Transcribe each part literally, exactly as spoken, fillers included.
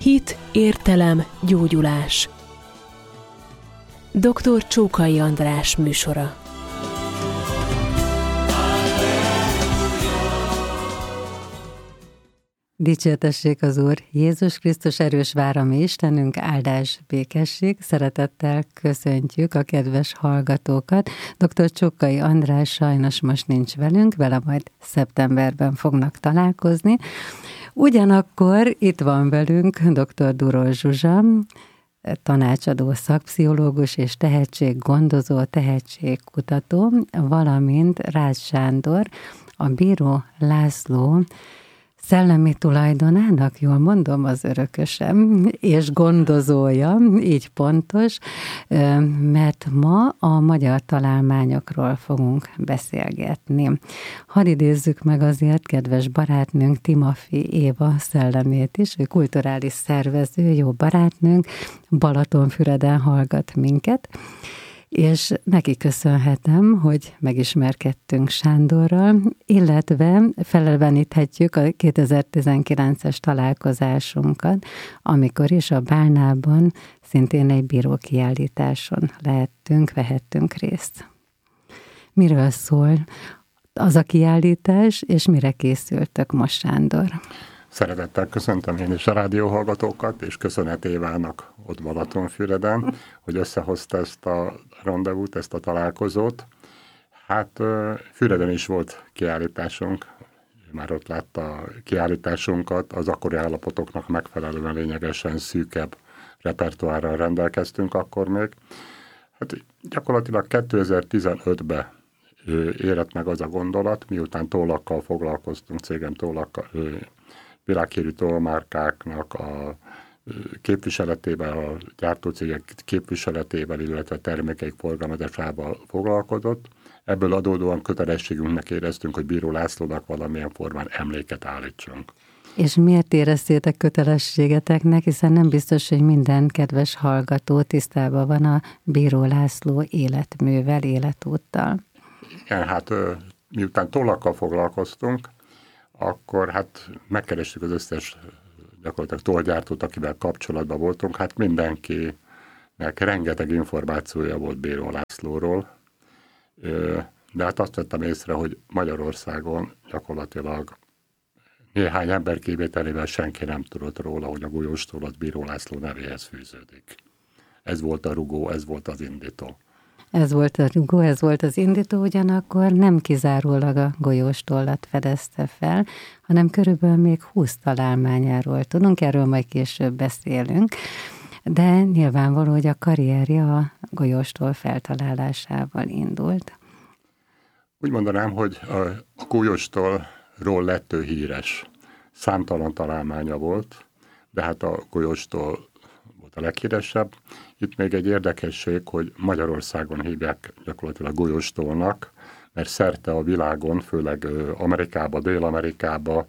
Hit, értelem, gyógyulás. doktor Csókai András műsora. Dicsértessék az Úr! Jézus Krisztus erős vár a mi Istenünk, áldás, békesség. Szeretettel köszöntjük a kedves hallgatókat. doktor Csókai András sajnos most nincs velünk, vele majd szeptemberben fognak találkozni. Ugyanakkor itt van velünk doktor Duró Zsuzsa, tanácsadó szakpszichológus és tehetséggondozó, tehetségkutató, valamint Rácz Sándor, a Bíró László szellemi tulajdonának, jól mondom, az örökösem, és gondozója, így pontos, mert ma a magyar találmányokról fogunk beszélgetni. Hadd idézzük meg azért kedves barátnőnk, Timoffi Éva szellemét is, ő kulturális szervező, jó barátnőnk, Balatonfüreden hallgat minket, és neki köszönhetem, hogy megismerkedtünk Sándorral, illetve feleleveníthetjük a kétezer-tizenkilences találkozásunkat, amikor is a Bálnában szintén egy bírókiállításon lehettünk, vehettünk részt. Miről szól az a kiállítás, és mire készültök most, Sándor? Szeretettel köszöntöm én is a rádióhallgatókat, és köszönet Évának ott Balatonfüreden, hogy összehozta ezt a rendezvút, ezt a találkozót. Hát Füreden is volt kiállításunk, már ott látta a kiállításunkat, az akkori állapotoknak megfelelően lényegesen szűkebb repertoárral rendelkeztünk akkor még. Hát gyakorlatilag kétezer-tizenötben érett meg az a gondolat, miután tollakkal foglalkoztunk, cégem tollakkal, világhírű tollmárkáknak a képviseletével, a gyártócégek képviseletével, illetve termékeik forgalmazásával foglalkozott. Ebből adódóan kötelességünknek éreztünk, hogy Bíró Lászlónak valamilyen formán emléket állítsunk. És miért éreztétek kötelességeteknek, hiszen nem biztos, hogy minden kedves hallgató tisztában van a Bíró László életművel, életúttal. Igen, hát miután tollakkal foglalkoztunk, akkor hát megkerestük az összes gyakorlatilag tollgyártót, akivel kapcsolatban voltunk. Hát mindenkinek rengeteg információja volt Bíró Lászlóról, de hát azt vettem észre, hogy Magyarországon gyakorlatilag néhány ember kivételével senki nem tudott róla, hogy a golyóstól az Bíró László nevéhez fűződik. Ez volt a rugó, ez volt az indító. Ez volt a rugó, ez volt az indító, ugyanakkor nem kizárólag a golyóstollat fedezte fel, hanem körülbelül még húsz találmányáról tudunk, erről majd később beszélünk, de nyilvánvaló, hogy a karrierje a golyóstoll feltalálásával indult. Úgy mondanám, hogy a, a golyóstollról lett ő híres. Számtalan találmánya volt, de hát a golyóstoll volt a leghíresebb. Itt még egy érdekesség, hogy Magyarországon hívják gyakorlatilag golyóstollnak, mert szerte a világon, főleg Amerikába, Dél-Amerikába,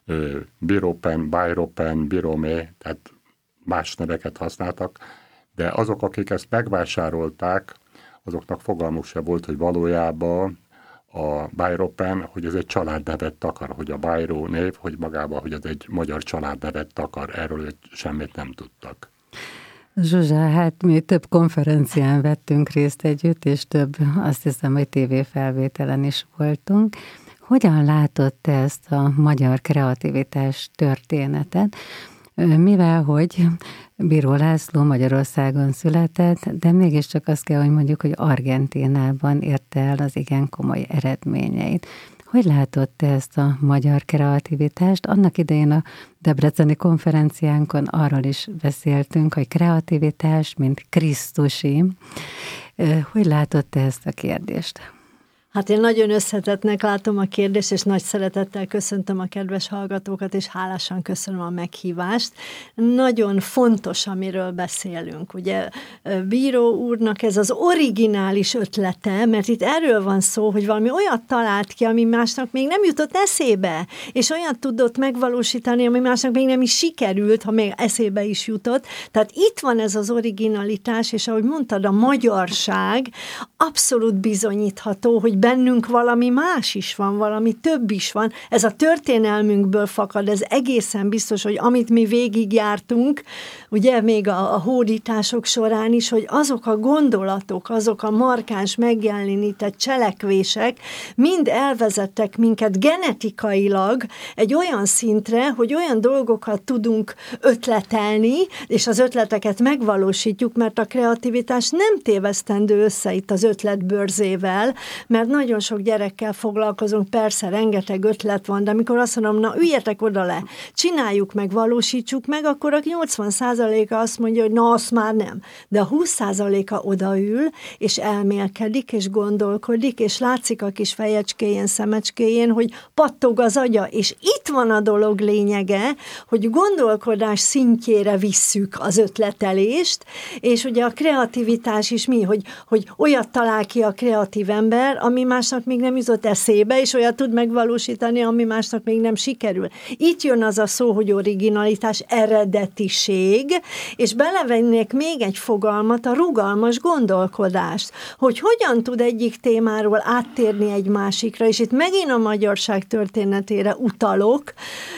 Biropen, Byropen, Biromé, tehát más neveket használtak, de azok, akik ezt megvásárolták, azoknak fogalmuk se volt, hogy valójában a Byropen, hogy ez egy családnevet takar, hogy a Byró név, hogy magában, hogy ez egy magyar családnevet takar, erről semmit nem tudtak. Zsuzsa, hát mi több konferencián vettünk részt együtt, és több, azt hiszem, hogy tévéfelvételen is voltunk. Hogyan látod te ezt a magyar kreativitás történetet? Mivel, hogy Bíró László Magyarországon született, de mégiscsak azt kell, hogy mondjuk, hogy Argentínában érte el az igen komoly eredményeit. Hogy látod te ezt a magyar kreativitást? Annak idején a debreceni konferenciánkon arról is beszéltünk, hogy kreativitás, mint Krisztusi. Hogy látod te ezt a kérdést? Hát én nagyon összetettnek látom a kérdést, és nagy szeretettel köszöntöm a kedves hallgatókat, és hálásan köszönöm a meghívást. Nagyon fontos, amiről beszélünk. Ugye Bíró úrnak ez az originális ötlete, mert itt erről van szó, hogy valami olyat talált ki, ami másnak még nem jutott eszébe, és olyat tudott megvalósítani, ami másnak még nem is sikerült, ha még eszébe is jutott. Tehát itt van ez az originalitás, és ahogy mondtad, a magyarság abszolút bizonyítható, hogy bennünk valami más is van, valami több is van. Ez a történelmünkből fakad, ez egészen biztos, hogy amit mi végigjártunk, ugye még a, a hódítások során is, hogy azok a gondolatok, azok a markáns megjelenített cselekvések mind elvezettek minket genetikailag egy olyan szintre, hogy olyan dolgokat tudunk ötletelni, és az ötleteket megvalósítjuk, mert a kreativitás nem tévesztendő össze itt az ötletbörzével, mert nagyon sok gyerekkel foglalkozunk, persze rengeteg ötlet van, de amikor azt mondom, na üljetek oda le, csináljuk meg, valósítsuk meg, akkor a nyolcvan százaléka azt mondja, hogy na, azt már nem. De a húsz százaléka odaül, és elmélkedik, és gondolkodik, és látszik a kis fejecskéjén, szemecskéjén, hogy pattog az agya, és itt van a dolog lényege, hogy gondolkodás szintjére visszük az ötletelést, és ugye a kreativitás is mi, hogy, hogy olyat talál ki a kreatív ember, ami másnak még nem jutott eszébe, és olyat tud megvalósítani, ami másnak még nem sikerül. Itt jön az a szó, hogy originalitás, eredetiség, és belevennék még egy fogalmat, a rugalmas gondolkodást, hogy hogyan tud egyik témáról áttérni egy másikra, és itt megint a magyarság történetére utalok,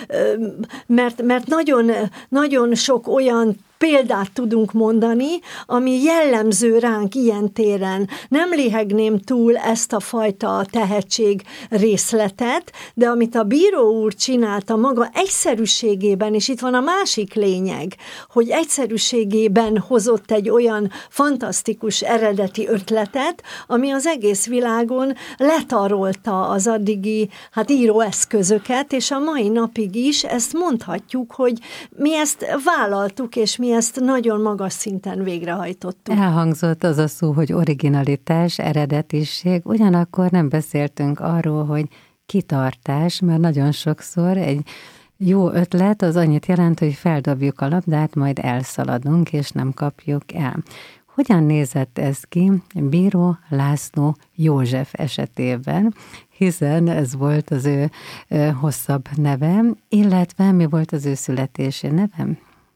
mert, mert nagyon, nagyon sok olyan példát tudunk mondani, ami jellemző ránk ilyen téren. Nem léhegném túl ezt a fajta tehetség részletet, de amit a bíró úr csinált a maga egyszerűségében, és itt van a másik lényeg, hogy egyszerűségében hozott egy olyan fantasztikus eredeti ötletet, ami az egész világon letarolta az addigi hát íróeszközöket, és a mai napig is ezt mondhatjuk, hogy mi ezt vállaltuk, és mi ezt nagyon magas szinten végrehajtottuk. Elhangzott az a szó, hogy originalitás, eredetiség, ugyanakkor nem beszéltünk arról, hogy kitartás, mert nagyon sokszor egy jó ötlet az annyit jelent, hogy feldobjuk a labdát, majd elszaladunk, és nem kapjuk el. Hogyan nézett ez ki Bíró László József esetében, hiszen ez volt az ő hosszabb neve, illetve mi volt az ő születési neve?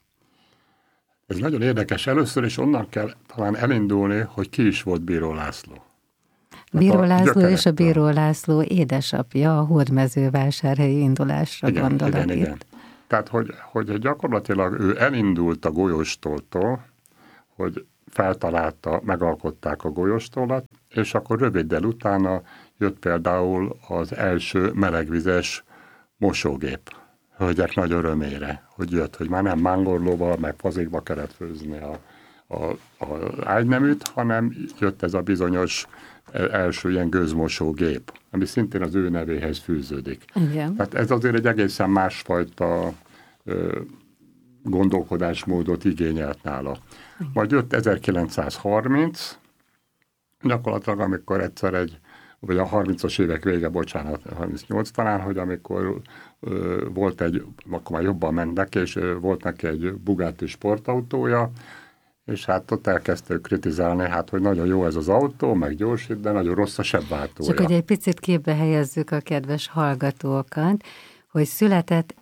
Ez nagyon érdekes. Először is onnan kell talán elindulni, hogy ki is volt Bíró László. Bíró László és a Bíró László édesapja a hódmezővásárhelyi indulásra igen, gondolat igen, itt. igen. Tehát, hogy, hogy gyakorlatilag ő elindult a golyóstóltól, hogy feltalálta, megalkották a golyóstólat, és akkor röviddel utána jött például az első melegvizes mosógép. Hölgyek nagy örömére, hogy jött, hogy már nem mángorlóval, meg fazékba kellett főzni a, a, a ágyneműt, hanem jött ez a bizonyos első ilyen gőzmosógép, ami szintén az ő nevéhez fűződik. Igen. Tehát ez azért egy egészen másfajta ö, gondolkodásmódot igényelt nála. Igen. Majd jött ezerkilencszázharminc, gyakorlatilag amikor egyszer egy, vagy a harmincas évek vége, bocsánat, harmincnyolc talán, hogy amikor ö, volt egy, akkor már jobban mennek, és ö, volt neki egy Bugatti sportautója, és hát ott elkezdte kritizálni, hát, hogy nagyon jó ez az autó, meg gyorsít, de nagyon rossz a sebváltója. Csak hogy egy picit képbe helyezzük a kedves hallgatókat, hogy született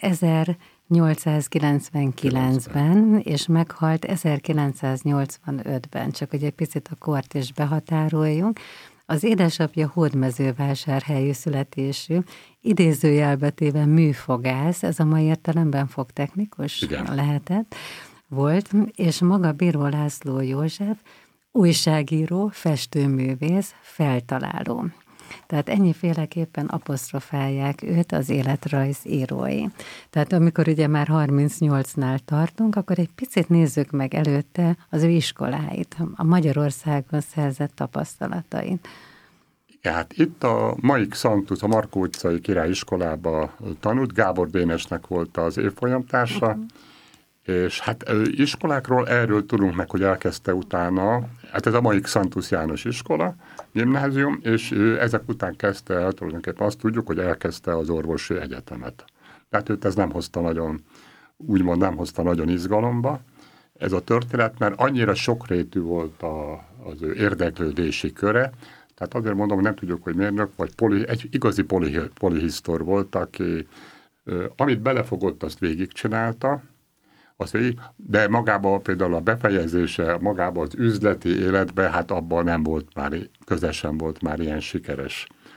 ezernyolcszázkilencvenkilencben, és meghalt ezerkilencszáznyolcvanötben, csak hogy egy picit a kort is behatároljunk. Az édesapja hódmezővásárhelyi születésű, idézőjelbe téve műfogász, ez a mai értelemben fogtechnikus Igen. lehetett, volt, és maga Bíró László József újságíró, festőművész, feltaláló. Tehát ennyiféleképpen apostrofálják őt az életrajz írói. Tehát amikor ugye már harmincnyolcnál tartunk, akkor egy picit nézzük meg előtte az ő iskoláit, a Magyarországon szerzett tapasztalatait. Ja, hát itt a mai Xantus, a Markó utcai királyiskolába tanult, Gábor Dénesnek volt az évfolyamtársa, uh-huh. és hát iskolákról erről tudunk meg, hogy elkezdte utána, hát ez a mai Xantus János iskola, gimnázium, és ő ezek után kezdte el, tulajdonképpen azt tudjuk, hogy elkezdte az orvosi egyetemet. Tehát őt ez nem hozta nagyon, úgymond nem hozta nagyon izgalomba ez a történet, mert annyira sokrétű volt a, az ő érdeklődési köre, tehát azért mondom, hogy nem tudjuk, hogy mérnök, vagy poli, egy igazi poli, polihisztor volt, aki amit belefogott, azt végigcsinálta, azt végig, de magában például a befejezése, magában az üzleti életben, hát abban nem volt már, közesen volt már ilyen sikeres.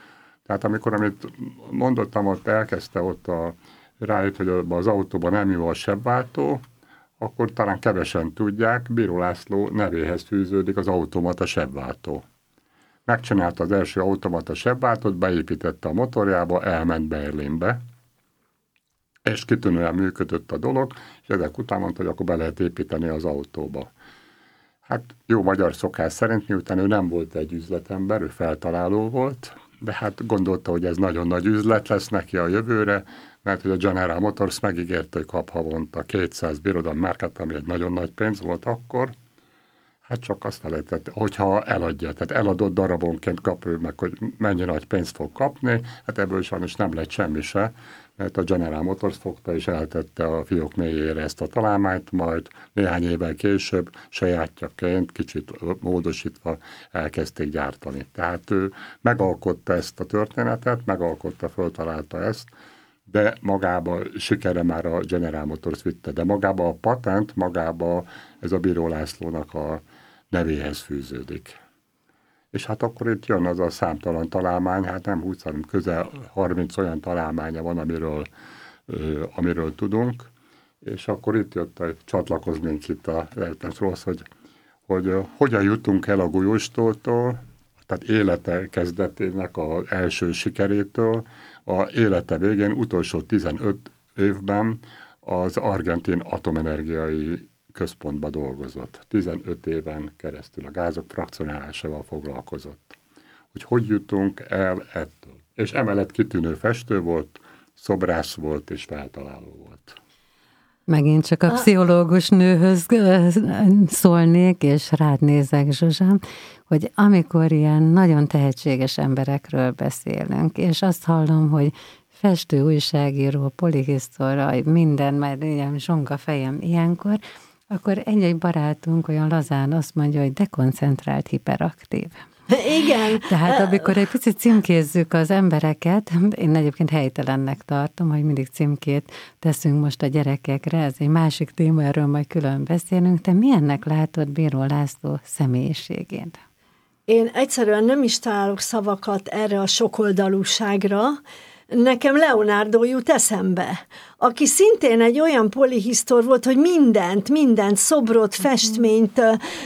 Tehát amikor, amit mondottam, ott elkezdte ott a, rájött, hogy az autóban nem jó a sebváltó, akkor talán kevesen tudják, Bíró László nevéhez fűződik az automata sebváltó. Megcsinálta az első automata sebváltót, beépítette a motorjába, elment Berlinbe, és kitűnően működött a dolog, és ezek után mondta, hogy akkor be lehet építeni az autóba. Hát jó magyar szokás szerint, miután ő nem volt egy üzletember, ő feltaláló volt, de hát gondolta, hogy ez nagyon nagy üzlet lesz neki a jövőre, mert hogy a General Motors megígérte, hogy kap havonta kétszáz birodalom márkát, ami egy nagyon nagy pénz volt akkor, hát csak azt felejtett, hogyha eladja, tehát eladott darabonként kap ő meg, hogy mennyi nagy pénzt fog kapni, hát ebből sajnos nem lett semmi se, mert a General Motors fogta és eltette a fiók mélyére ezt a találmányt, majd néhány évvel később sajátjaként, kicsit módosítva elkezdték gyártani. Tehát ő megalkotta ezt a történetet, megalkotta, föltalálta ezt, de magába sikere már a General Motors vitte, de magába a patent, magába ez a Bíró Lászlónak a nevéhez fűződik. És hát akkor itt jön az a számtalan találmány, hát nem húsz, hanem közel harminc olyan találmánya van, amiről, amiről tudunk, és akkor itt jött, hogy csatlakoznénk itt a lehetőséghoz, hogy, hogy hogyan jutunk el a golyóstótól, tehát élete kezdetének az első sikerétől, a élete végén utolsó tizenöt évben az argentin atomenergiai központba dolgozott. tizenöt éven keresztül a gázok frakcionálásával foglalkozott. Hogy hogy jutunk el ettől. És emellett kitűnő festő volt, szobrász volt és feltaláló volt. Megint csak a pszichológus nőhöz szólnék, és rád nézek, Zsuzsám, hogy amikor ilyen nagyon tehetséges emberekről beszélünk, és azt hallom, hogy festő, újságíró, polihisztora, minden, már ilyen zsonga fejem ilyenkor, akkor egy-egy barátunk olyan lazán azt mondja, hogy dekoncentrált, hiperaktív. Igen. Tehát amikor egy picit címkézzük az embereket, én egyébként helytelennek tartom, hogy mindig címkét teszünk most a gyerekekre, ez egy másik téma, erről majd külön beszélünk. Te milyennek látod Bíró László személyiségét? Én egyszerűen nem is találok szavakat erre a sokoldalúságra. Nekem Leonardo jut eszembe, aki szintén egy olyan polihisztor volt, hogy mindent, mindent, szobrot, festményt,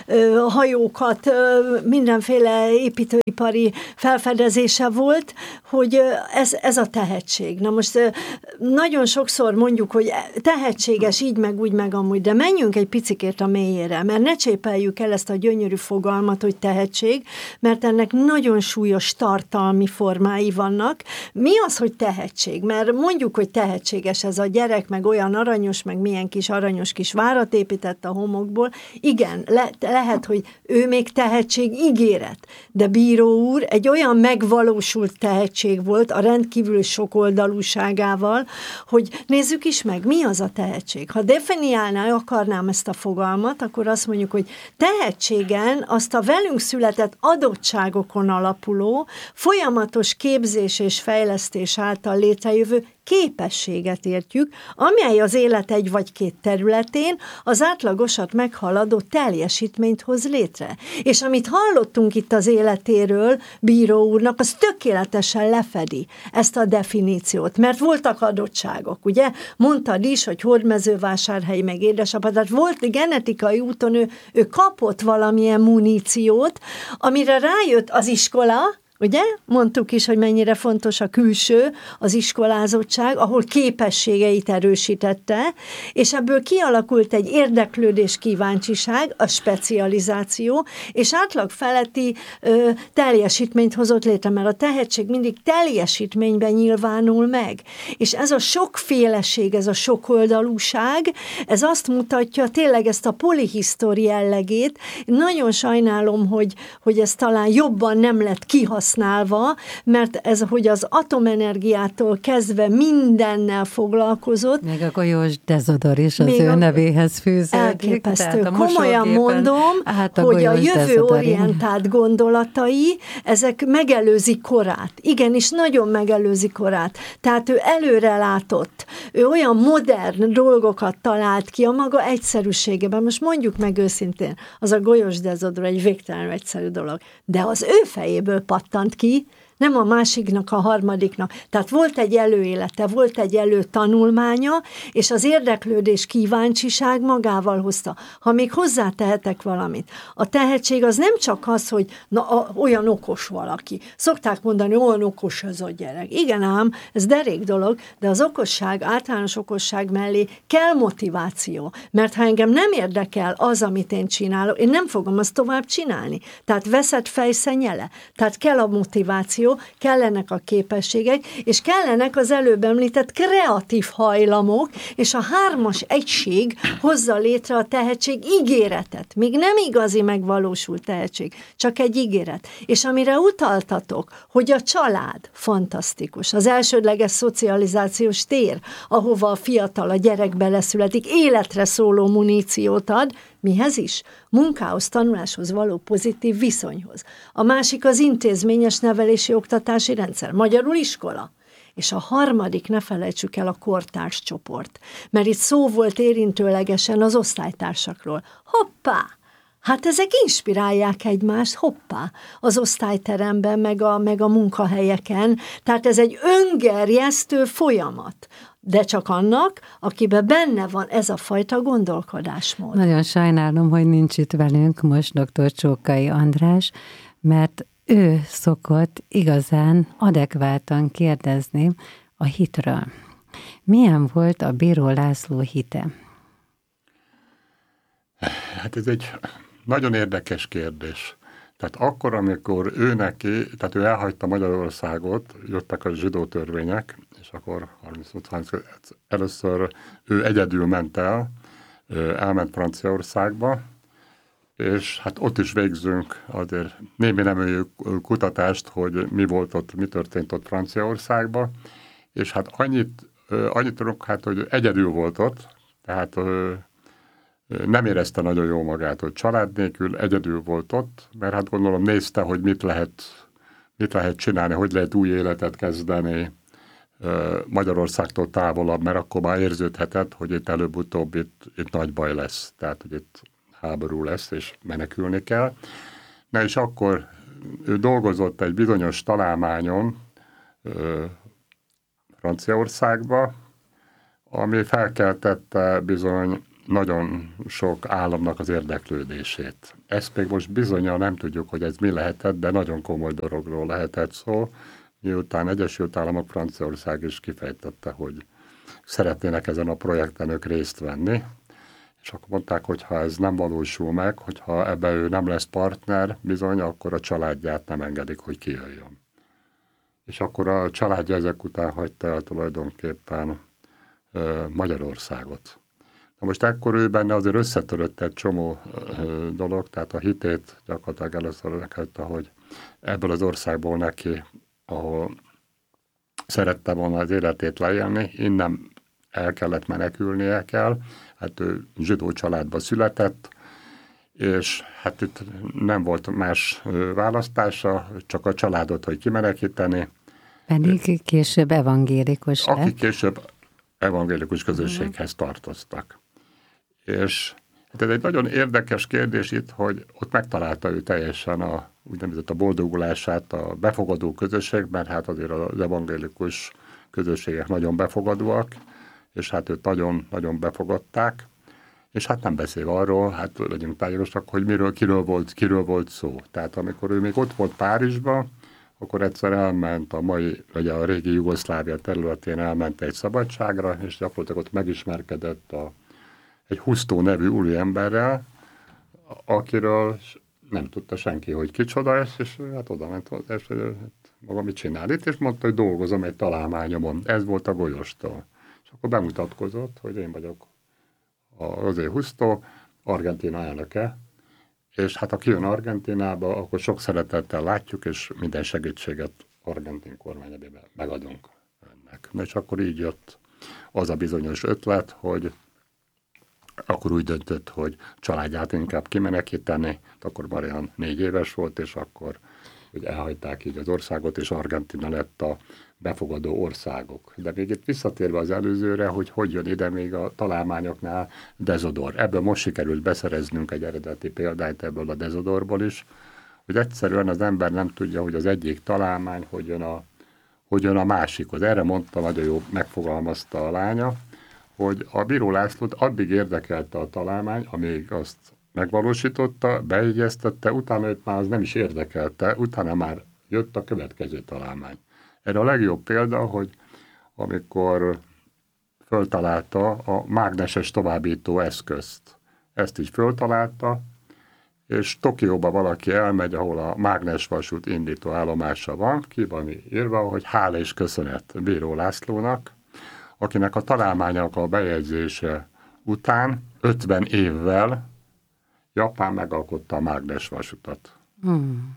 hajókat, mindenféle építőipari felfedezése volt, hogy ez, ez a tehetség. Na most nagyon sokszor mondjuk, hogy tehetséges így meg úgy meg amúgy, de menjünk egy picikét a mélyére, mert ne csépeljük el ezt a gyönyörű fogalmat, hogy tehetség, mert ennek nagyon súlyos tartalmi formái vannak. Mi az, hogy tehetség? Mert mondjuk, hogy tehetséges ez a gyerek, meg olyan aranyos, meg milyen kis aranyos kis várat épített a homokból. Igen, le, lehet, hogy ő még tehetség ígéret, de Bíró úr egy olyan megvalósult tehetség volt a rendkívül sokoldalúságával, hogy nézzük is meg, mi az a tehetség. Ha definiálná, akarnám ezt a fogalmat, akkor azt mondjuk, hogy tehetségen azt a velünk született adottságokon alapuló, folyamatos képzés és fejlesztés által létrejövő képességet értjük, amely az élet egy vagy két területén az átlagosat meghaladó teljesítményt hoz létre. És amit hallottunk itt az életéről Bíró úrnak, az tökéletesen lefedi ezt a definíciót, mert voltak adottságok, ugye? Mondtad is, hogy Hódmezővásárhely meg édesapa, tehát volt genetikai úton, ő, ő kapott valamilyen muníciót, amire rájött az iskola, ugye? Mondtuk is, hogy mennyire fontos a külső, az iskolázottság, ahol képességeit erősítette, és ebből kialakult egy érdeklődés, kíváncsiság, a specializáció, és átlag feletti ö, teljesítményt hozott létre, mert a tehetség mindig teljesítményben nyilvánul meg. És ez a sokféleség, ez a sokoldalúság, ez azt mutatja tényleg ezt a polihisztori jellegét. Nagyon sajnálom, hogy, hogy ez talán jobban nem lett kihasználva, használva, mert ez, hogy az atomenergiától kezdve mindennel foglalkozott. Még a Golyós Dezodor is az ő a nevéhez fűződik. Elképesztő. Komolyan mondom, a hogy a jövőorientált gondolatai, ezek megelőzik korát. Igenis, nagyon megelőzik korát. Tehát ő előre látott. Ő olyan modern dolgokat talált ki a maga egyszerűségében. Most mondjuk meg őszintén, az a Golyós Dezodor egy végtelenül egyszerű dolog. De az ő fejéből pattant ki, nem a másiknak, a harmadiknak. Tehát volt egy előélete, volt egy előtanulmánya, és az érdeklődés, kíváncsiság magával hozta. Ha még hozzátehetek valamit, a tehetség az nem csak az, hogy na, a, olyan okos valaki. Szokták mondani, olyan okos ez a gyerek. Igen ám, ez derék dolog, de az okosság, általános okosság mellé kell motiváció. Mert ha engem nem érdekel az, amit én csinálok, én nem fogom azt tovább csinálni. Tehát veszett fejszennyele. Tehát kell a motiváció, kellenek a képességek, és kellenek az előbb említett kreatív hajlamok, és a hármas egység hozza létre a tehetség ígéretet. Még nem igazi megvalósult tehetség, csak egy ígéret. És amire utaltatok, hogy a család fantasztikus, az elsődleges szocializációs tér, ahova a fiatal, a gyerek beleszületik, életre szóló muníciót ad, mihez is? Munkához, tanuláshoz való pozitív viszonyhoz. A másik az intézményes nevelési oktatási rendszer, magyarul iskola. És a harmadik, ne felejtsük el, a kortárs csoport. Mert itt szó volt érintőlegesen az osztálytársakról. Hoppá! Hát ezek inspirálják egymást, hoppá, az osztályteremben, meg a, meg a munkahelyeken. Tehát ez egy öngerjesztő folyamat. De csak annak, akiben benne van ez a fajta gondolkodásmód. Nagyon sajnálom, hogy nincs itt velünk most dr. Csókai András, mert ő szokott igazán adekváltan kérdezni a hitről. Milyen volt a Bíró László hite? Hát ez egy nagyon érdekes kérdés. Tehát akkor, amikor ő neki, tehát ő elhagyta Magyarországot, jöttek a zsidó törvények, és akkor harmincnyolc először ő egyedül ment el, elment Franciaországba, és hát ott is végzünk azért némi nemű kutatást, hogy mi volt ott, mi történt ott Franciaországban, és hát annyit, annyit tudok, hát, hogy egyedül volt ott, tehát nem érezte nagyon jól magát, hogy család nélkül egyedül volt ott, mert hát gondolom nézte, hogy mit lehet, mit lehet csinálni, hogy lehet új életet kezdeni Magyarországtól távolabb, mert akkor már érződhetett, hogy itt előbb-utóbb itt, itt nagy baj lesz, tehát hogy itt háború lesz, és menekülni kell. Na és akkor ő dolgozott egy bizonyos találmányon ö, Franciaországba, ami felkeltette bizony nagyon sok államnak az érdeklődését. Ezt még most bizonyan nem tudjuk, hogy ez mi lehetett, de nagyon komoly dologról lehetett szó, miután Egyesült Államok, Franciaország is kifejtette, hogy szeretnének ezen a projekten ők részt venni, és akkor mondták, hogy ha ez nem valósul meg, hogyha ebben ő nem lesz partner, bizony, akkor a családját nem engedik, hogy kijöjjön. És akkor a családja ezek után hagyta el tulajdonképpen ö, Magyarországot. Na most ekkor ő benne azért összetörött egy csomó ö, dolog, tehát a hitét gyakorlatilag először meghagyta, hogy ebből az országból neki, ahol szerette volna az életét leélni, innen el kellett menekülnie kell, hát ő zsidó családba született, és hát itt nem volt más választása, csak a családot, hogy kimenekíteni. Pedig később evangélikus lett. Akik később evangélikus közösséghez tartoztak. És hát ez egy nagyon érdekes kérdés itt, hogy ott megtalálta ő teljesen a úgynevezett a boldogulását a befogadó közösségben, hát azért az evangélikus közösségek nagyon befogadóak, és hát őt nagyon-nagyon befogadták, és hát nem beszél arról, hát legyünk tájékosak, hogy miről, kiről volt, kiről volt szó. Tehát amikor ő még ott volt Párizsban, akkor egyszer elment a mai, vagy a régi Jugoszlávia területén elment egy szabadságra, és gyakorlatilag ott megismerkedett a, egy Husztó nevű úriemberrel, akiről nem tudta senki, hogy kicsoda, és, és hát oda ment, és hát maga mit csinál itt, és mondta, hogy dolgozom egy találmányomon. Ez volt a Golyóstól. És akkor bemutatkozott, hogy én vagyok a José Husztó, Argentína elnöke, és hát ha kijön Argentínába, akkor sok szeretettel látjuk, és minden segítséget argentin kormányában megadunk önnek. Na és akkor így jött az a bizonyos ötlet, hogy akkor úgy döntött, hogy családját inkább kimenekíteni, akkor Marian négy éves volt, és akkor hogy elhagyták így az országot, és Argentína lett a befogadó országok. De még itt visszatérve az előzőre, hogy hogy jön ide még a találmányoknál Dezodor. Ebből most sikerült beszereznünk egy eredeti példányt ebből a Dezodorból is, hogy egyszerűen az ember nem tudja, hogy az egyik találmány hogy jön a, hogy jön a másikhoz. Erre mondta, nagyon jó megfogalmazta a lánya, hogy a Bíró Lászlót addig érdekelte a találmány, amíg azt megvalósította, beegyeztette, utána őt már az nem is érdekelte, utána már jött a következő találmány. Erre a legjobb példa, hogy amikor föltalálta a mágneses továbbító eszközt. Ezt így föltalálta, és Tokióba valaki elmegy, ahol a mágnesvasút indító állomása van, ki van írva, hogy hála és köszönet Bíró Lászlónak, akinek a találmánynak a bejegyzése után ötven évvel Japán megalkotta a mágnesvasutat. Hmm.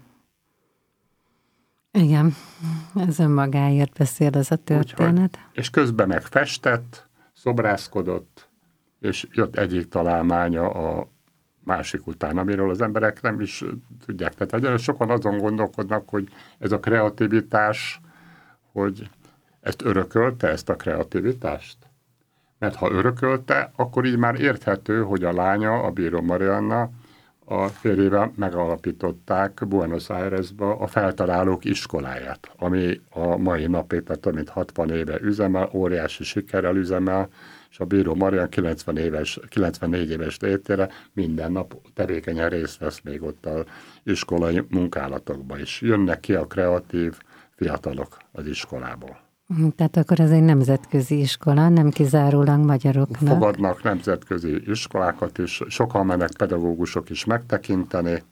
Igen, ez önmagáért beszél ez a történet. Úgyhogy, és közben meg festett, szobrászkodott, és jött egyik találmánya a másik után, amiről az emberek nem is tudják. Tehát sokan azon gondolkodnak, hogy ez a kreativitás, hogy ezt örökölte, ezt a kreativitást? Mert ha örökölte, akkor így már érthető, hogy a lánya, a Bíró Marianna, a férjével megalapították Buenos Airesba a feltalálók iskoláját, ami a mai napig, tehát több mint hatvan éve üzemel, óriási sikerrel üzemel, és a Bíró Marian kilencven éves, kilencvennégy éves létére minden nap tevékenyen részt vesz még ott az iskolai munkálatokban is. Jönnek ki a kreatív fiatalok az iskolából. Tehát akkor ez egy nemzetközi iskola, nem kizárólag magyaroknak. Fogadnak nemzetközi iskolákat is, sokan mennek pedagógusok is megtekinteni.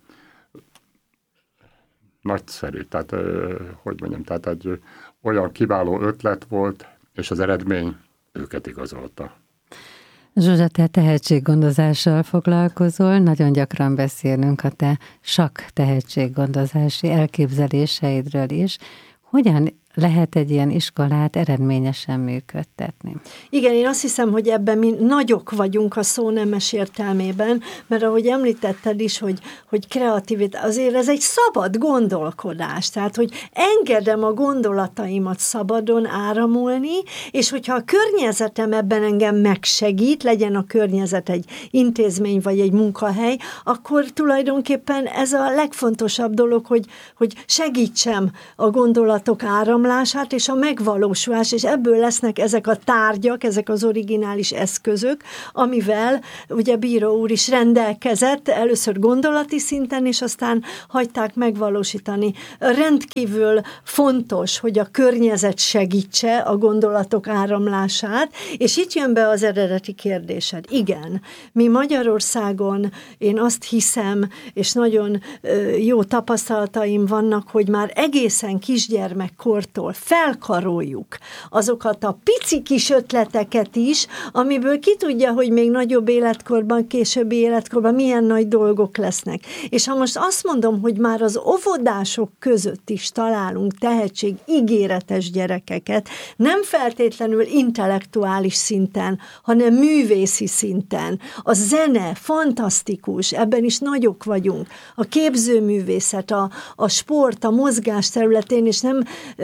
Nagyszerű, tehát hogy mondjam, tehát egy olyan kiváló ötlet volt, és az eredmény őket igazolta. Zsuzsa, te tehetséggondozással foglalkozol, nagyon gyakran beszélünk a te sakk tehetséggondozási elképzeléseidről is. Hogyan lehet egy ilyen iskolát eredményesen működtetni? Igen, én azt hiszem, hogy ebben mi nagyok vagyunk a szó nemes értelmében, mert ahogy említetted is, hogy, hogy kreativitás, azért ez egy szabad gondolkodás, tehát, hogy engedem a gondolataimat szabadon áramolni, és hogyha a környezetem ebben engem megsegít, legyen a környezet egy intézmény vagy egy munkahely, akkor tulajdonképpen ez a legfontosabb dolog, hogy, hogy segítsem a gondolatok áramlását, és a megvalósulás, és ebből lesznek ezek a tárgyak, ezek az originális eszközök, amivel ugye Bíró úr is rendelkezett, először gondolati szinten, és aztán hagyták megvalósítani. Rendkívül fontos, hogy a környezet segítse a gondolatok áramlását, és itt jön be az eredeti kérdésed. Igen, mi Magyarországon, én azt hiszem, és nagyon jó tapasztalataim vannak, hogy már egészen kisgyermekkortól felkaroljuk azokat a pici kis ötleteket is, amiből ki tudja, hogy még nagyobb életkorban, későbbi életkorban milyen nagy dolgok lesznek. És ha most azt mondom, hogy már az óvodások között is találunk tehetség ígéretes gyerekeket, nem feltétlenül intellektuális szinten, hanem művészi szinten. A zene fantasztikus, ebben is nagyok vagyunk. A képzőművészet, a, a sport, a mozgás területén, és nem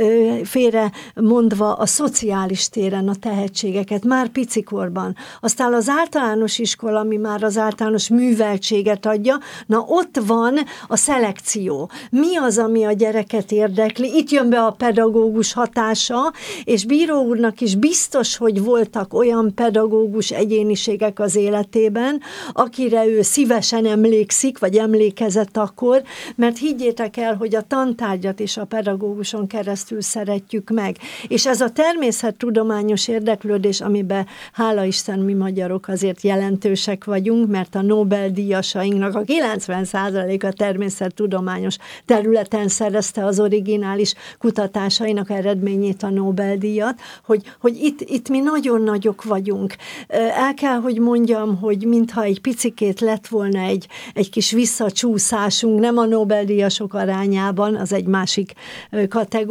félre mondva a szociális téren a tehetségeket, már picikorban. Aztán az általános iskola, ami már az általános műveltséget adja, na ott van a szelekció. Mi az, ami a gyereket érdekli? Itt jön be a pedagógus hatása, és Bíró úrnak is biztos, hogy voltak olyan pedagógus egyéniségek az életében, akire ő szívesen emlékszik, vagy emlékezett akkor, mert higgyétek el, hogy a tantárgyat is a pedagóguson keresztül szeretjük meg. És ez a természettudományos érdeklődés, amiben hála Isten mi magyarok azért jelentősek vagyunk, mert a Nobel-díjasainknak a kilencven százaléka természettudományos területen szerezte az originális kutatásainak eredményét, a Nobel-díjat, hogy, hogy itt, itt mi nagyon nagyok vagyunk. El kell, hogy mondjam, hogy mintha egy picikét lett volna egy, egy kis visszacsúszásunk, nem a Nobel-díjasok arányában, az egy másik kategória,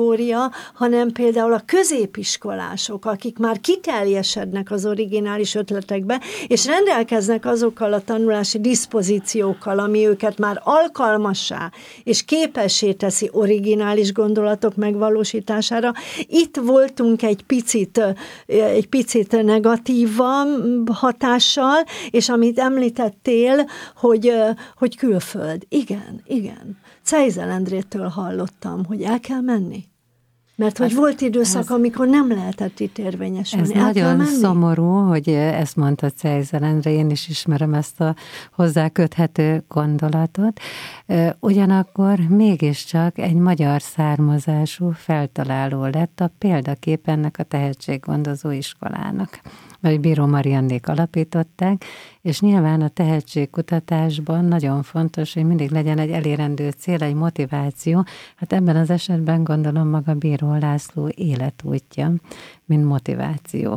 oda, hanem például a középiskolások, akik már kiteljesednek az originális ötletekbe, és rendelkeznek azokkal a tanulási diszpozíciókkal, ami őket már alkalmassá és képessé teszi originális gondolatok megvalósítására. Itt voltunk egy picit, egy picit negatívan hatással, és amit említettél, hogy, hogy külföld. Igen, igen. Czejzel Endrétől hallottam, hogy el kell menni. Mert hogy ez, volt időszak, ez, amikor nem lehetett itt érvényesülni. Ez el nagyon szomorú, hogy ezt mondta Czejzel Endre, én is ismerem ezt a hozzá köthető gondolatot. Ugyanakkor mégiscsak egy magyar származású feltaláló lett a példakép ennek a tehetséggondozó iskolának, vagy Bíró Mariannék alapították, és nyilván a tehetségkutatásban nagyon fontos, hogy mindig legyen egy elérendő cél, egy motiváció. Hát ebben az esetben gondolom maga Bíró László életútja, mint motiváció.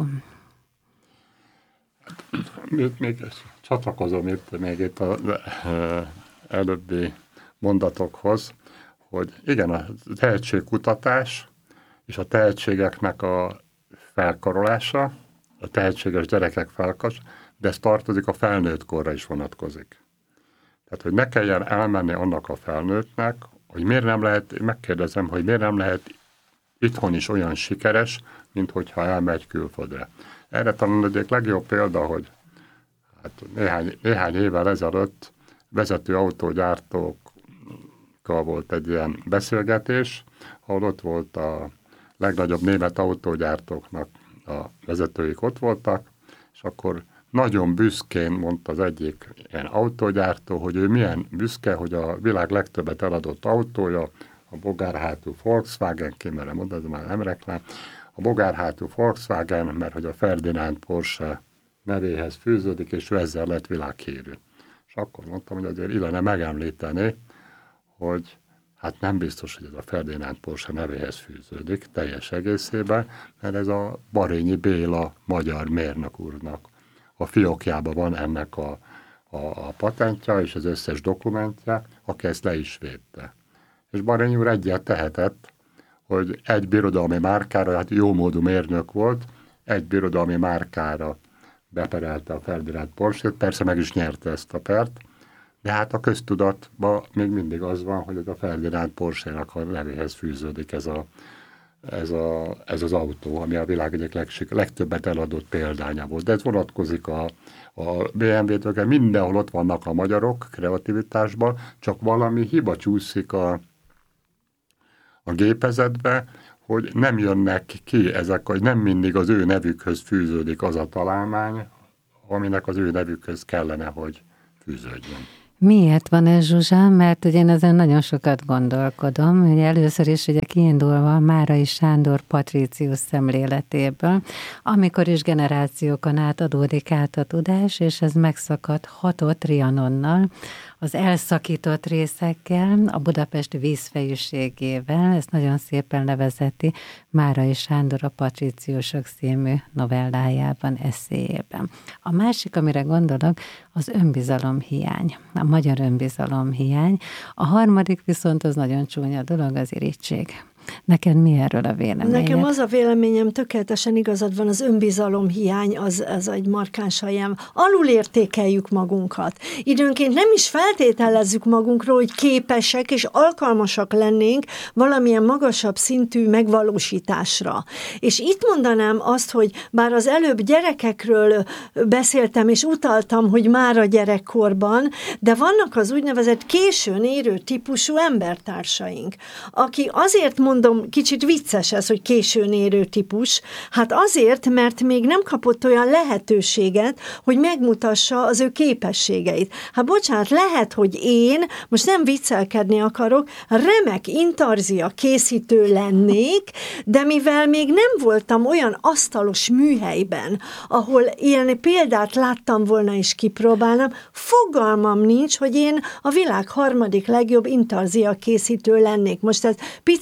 Még, még csatlakozom itt, még itt az előbbi mondatokhoz, hogy igen, a tehetségkutatás és a tehetségeknek a felkarolása, a tehetséges gyerekek felkas, de ez tartozik a felnőtt korra is vonatkozik. Tehát, hogy ne kelljen elmenni annak a felnőttnek, hogy miért nem lehet, megkérdezem, hogy miért nem lehet itthon is olyan sikeres, mint hogyha elmegy külföldre. Erre talán egyik legjobb példa, hogy hát néhány, néhány évvel ezelőtt vezető autógyártókkal volt egy ilyen beszélgetés, ahol ott volt a legnagyobb német autógyártóknak a vezetőik ott voltak, és akkor nagyon büszkén mondta az egyik ilyen autógyártó, hogy ő milyen büszke, hogy a világ legtöbbet eladott autója, a bogárhátú Volkswagen, kimerem mondani, de már nem reklám, a bogárhátú Volkswagen, mert hogy a Ferdinand Porsche nevéhez fűződik, és ő ezzel lett világhírű. És akkor mondtam, hogy azért illene megemlíteni, hogy hát nem biztos, hogy ez a Ferdinand Porsche nevéhez fűződik teljes egészében, mert ez a Barényi Béla magyar mérnök úrnak a fiókjában van ennek a, a, a patentja és az összes dokumentja, aki ezt le is védte. És Barényi úr egyet tehetett, hogy egy birodalmi márkára, hát jómódú mérnök volt, egy birodalmi márkára beperelte a Ferdinand Porsche-t, persze meg is nyerte ezt a pert, de hát a köztudatban még mindig az van, hogy ez a Ferdinand Porsche-nak a nevéhez fűződik ez, a, ez, a, ez az autó, ami a világ egyik legsik, legtöbbet eladott példánya volt. De ez vonatkozik a, a bé em vé-től, mindenhol ott vannak a magyarok kreativitásban, csak valami hiba csúszik a, a gépezetbe, hogy nem jönnek ki ezek, hogy nem mindig az ő nevükhöz fűződik az a találmány, aminek az ő nevükhöz kellene, hogy fűződjön. Miért van ez, Zsuzsa? Mert ugye én ezen nagyon sokat gondolkodom. Ugye először is ugye kiindulva Márai Sándor Patricius szemléletéből, amikor is generációkon át adódik át a tudás, és ez megszakadhatott Trianonnal, az elszakított részekkel, a Budapest vízfejűségével, ezt nagyon szépen levezeti Márai Sándor a Patriciusok című novellájában, eszéjében. A másik, amire gondolok, az önbizalomhiány, a magyar önbizalomhiány. A harmadik viszont az nagyon csúnya dolog, az irigység. Neked mi erről a véleményed? Nekem az a véleményem, tökéletesen igazad van, az önbizalom hiány, az, az egy markáns helyen. Alulértékeljük magunkat. Időnként nem is feltételezzük magunkról, hogy képesek és alkalmasak lennénk valamilyen magasabb szintű megvalósításra. És itt mondanám azt, hogy bár az előbb gyerekekről beszéltem, és utaltam, hogy már a gyerekkorban, de vannak az úgynevezett későn érő típusú embertársaink, aki azért mond Mondom, kicsit vicces ez, hogy későn érő típus. Hát azért, mert még nem kapott olyan lehetőséget, hogy megmutassa az ő képességeit. Hát bocsánat, lehet, hogy én, most nem viccelkedni akarok, remek intarzia készítő lennék, de mivel még nem voltam olyan asztalos műhelyben, ahol ilyen példát láttam volna és kipróbálnám, fogalmam nincs, hogy én a világ harmadik legjobb intarzia készítő lennék. Most ez picit volt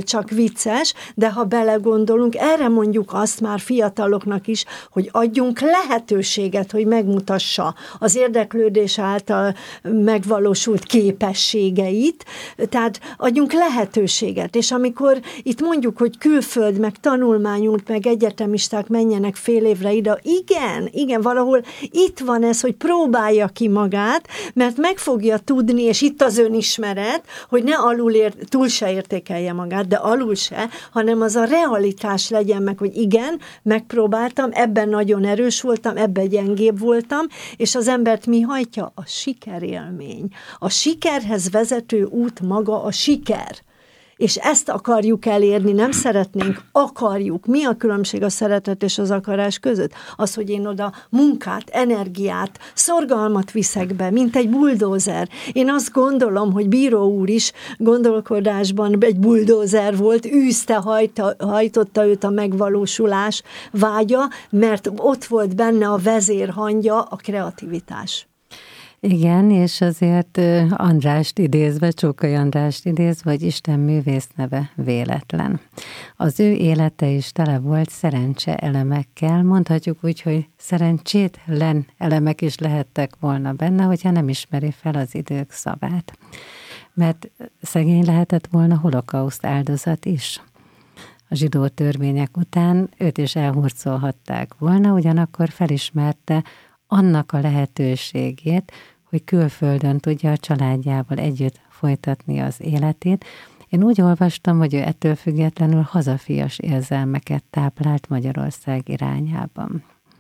csak vicces, de ha belegondolunk, erre mondjuk azt már fiataloknak is, hogy adjunk lehetőséget, hogy megmutassa az érdeklődés által megvalósult képességeit, tehát adjunk lehetőséget, és amikor itt mondjuk, hogy külföld, meg tanulmányunk, meg egyetemisták menjenek fél évre ide, igen, igen, valahol itt van ez, hogy próbálja ki magát, mert meg fogja tudni, és itt az önismeret, hogy ne alul ér, túl se értékelje magát, de alul se, hanem az a realitás legyen meg, hogy igen, megpróbáltam, ebben nagyon erős voltam, ebben gyengébb voltam, és az embert mi hajtja? A sikerélmény. A sikerhez vezető út maga a siker. És ezt akarjuk elérni, nem szeretnénk, akarjuk. Mi a különbség a szeretet és az akarás között? Az, hogy én oda munkát, energiát, szorgalmat viszek be, mint egy buldózer. Én azt gondolom, hogy Bíró úr is gondolkodásban egy buldózer volt, űzte, hajta, hajtotta őt a megvalósulás vágya, mert ott volt benne a vezérhangja, a kreativitás. Igen, és azért Andrást idézve, Csókai Andrást idézve, hogy Isten művész neve véletlen. Az ő élete is tele volt szerencse elemekkel, mondhatjuk úgy, hogy szerencsétlen elemek is lehettek volna benne, hogyha nem ismeri fel az idők szavát. Mert szegény lehetett volna holokauszt áldozat is. A zsidó törvények után őt is elhurcolhatták volna, ugyanakkor felismerte annak a lehetőségét, hogy külföldön tudja a családjával együtt folytatni az életét. Én úgy olvastam, hogy ő ettől függetlenül hazafias érzelmeket táplált Magyarország irányában.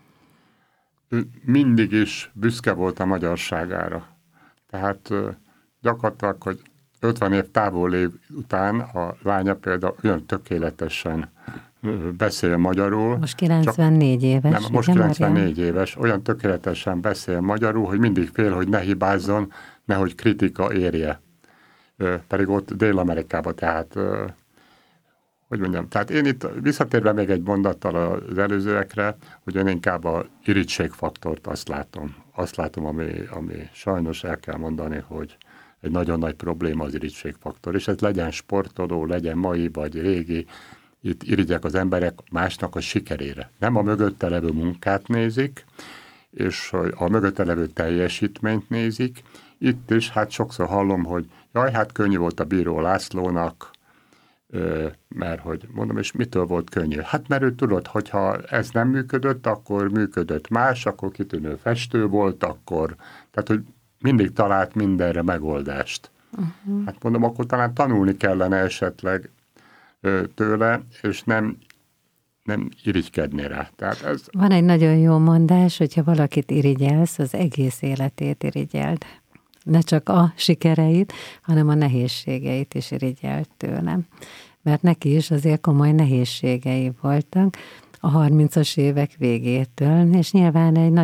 Ő mindig is büszke volt a magyarságára. Tehát gyakorlatilag, hogy ötven év távolév után a lánya például olyan tökéletesen beszél magyarul. Most kilencvennégy éves. Nem, most igen, kilencvennégy Marian? éves, olyan tökéletesen beszél magyarul, hogy mindig fél, hogy ne hibázzon, nehogy kritika érje. Pedig ott Dél-Amerikában, tehát hogy mondjam, tehát én itt visszatérve még egy mondattal az előzőekre, hogy én inkább a irítségfaktort azt látom. Azt látom, ami, ami sajnos el kell mondani, hogy egy nagyon nagy probléma az irítségfaktor, és ez legyen sportoló, legyen mai vagy régi, itt irigyek az emberek másnak a sikerére. Nem a mögötte levő munkát nézik, és a mögötte levő teljesítményt nézik. Itt is hát sokszor hallom, hogy jaj, hát könnyű volt a Bíró Lászlónak, mert hogy mondom, és mitől volt könnyű? Hát mert ő tudod, hogyha ez nem működött, akkor működött más, akkor kitűnő festő volt, akkor, tehát hogy mindig talált mindenre megoldást. Uh-huh. Hát mondom, akkor talán tanulni kellene esetleg tőle, és nem, nem irigykedni rá. Tehát ez... Van egy nagyon jó mondás, hogyha valakit irigyelsz, az egész életét irigyeld. Ne csak a sikereit, hanem a nehézségeit is irigyelt tőlem. Mert neki is azért komoly nehézségei voltak a harmincas évek végétől, és nyilván egy nagy